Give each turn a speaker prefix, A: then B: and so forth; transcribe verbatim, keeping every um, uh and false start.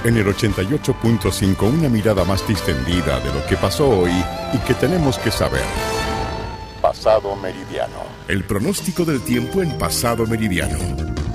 A: En el ochenta y ocho punto cinco, una mirada más distendida de lo que pasó hoy y que tenemos que saber. Pasado Meridiano. El pronóstico del tiempo en Pasado Meridiano.